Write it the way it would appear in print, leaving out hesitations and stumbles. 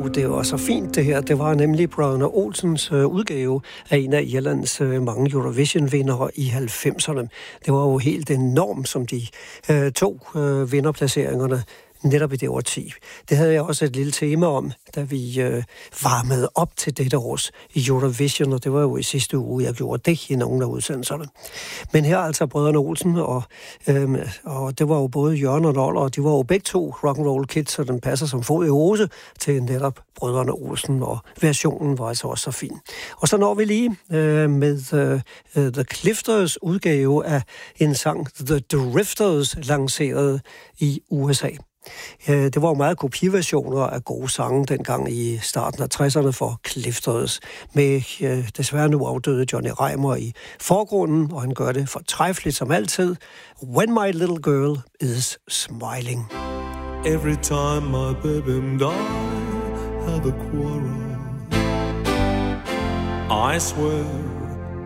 det var så fint det her. Det var nemlig Brødrene Olsens udgave af en af Irlands mange Eurovision-vindere i 90'erne. Det var jo helt enormt, som de tog vinderplaceringerne netop i det årti. Det havde jeg også et lille tema om, da vi varmede op til dette års Eurovision, og det var jo i sidste uge, jeg gjorde det i nogle af udsendelserne. Men her altså Brødrene Olsen, og det var jo både Jørgen og Loller, og de var jo begge to rock'n'roll kids, så den passer som fod i hose til netop Brødrene Olsen, og versionen var altså også så fin. Og så når vi lige med The Clifters udgave af en sang, The Drifters, lanceret i USA. Det var jo meget kopiversioner af gode sange dengang i starten af 60'erne for Clifters, med desværre nu afdøde Johnny Reimer i forgrunden, og han gør det fortræffeligt som altid. When my little girl is smiling. Every time my baby and I have a quarrel, I swear